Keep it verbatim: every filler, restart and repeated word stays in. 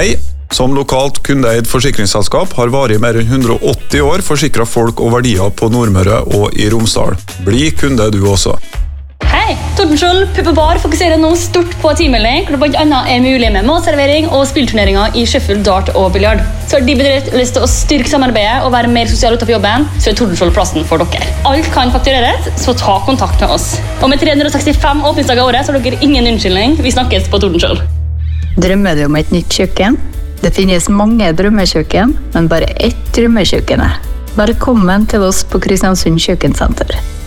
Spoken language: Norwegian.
Hei, som lokalt kundeeid forsikringsselskap har varig mer enn hundre og åtti år forsikret folk og verdier på Nordmøre og i Romsdal. Bli kunde du også. Hei, Tordenskjold Pub og Bar fokuserer nå stort på timelding, hvor det blant annet er mulig med matservering og spillturneringer i shuffle, dart og biljard. Så har de bedrift lyst til å styrke samarbeidet og være mer sosial utenfor jobben, så er Tordenskjold plassen for dere. Alt kan faktureres, så ta kontakt med oss. Og med tre hundre og sekstifem åpningsdager i året, så har dere ingen unnskyldning. Vi snakkes på Tordenskjold. Drømmer du om et nytt kjøkken? Det finnes mange drømmekjøkken, men bare ett drømmekjøkken. Velkommen til oss på Kristiansund Kjøkkensenter.